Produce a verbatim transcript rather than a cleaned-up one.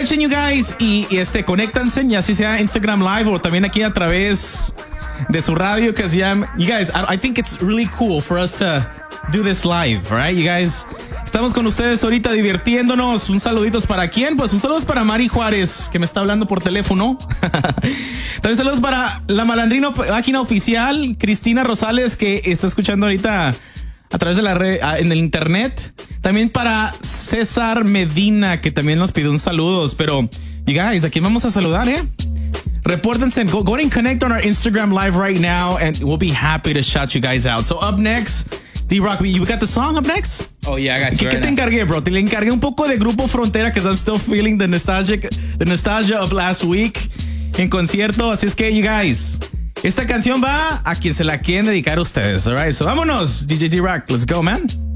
aprovechen, you guys, y, y este, conéctanse, ya si sea Instagram Live o también aquí a través de su radio, que se llama, you guys, I, I think it's really cool for us to do this live, right? You guys, estamos con ustedes ahorita divirtiéndonos. Un saluditos para quién, pues un saludo para Mari Juárez, que me está hablando por teléfono. También saludos para la Malandrino página oficial, Cristina Rosales, que está escuchando ahorita a través de la red, en el internet. También para César Medina, que también nos pidió un saludos. Pero, you guys, ¿a quién vamos a saludar, eh? Repórtense, go, go and connect on our Instagram live right now, and we'll be happy to shout you guys out. So up next, D-Rock, you got the song up next? Oh, yeah, I got you. ¿Qué, right ¿qué te now. encargué, bro? Te le encargué un poco de Grupo Frontera, because I'm still feeling the nostalgic, the nostalgia of last week en concierto. Así es que, you guys, esta canción va a quien se la quieren dedicar a ustedes, all right? So vámonos, D J D-Rock, let's go, man.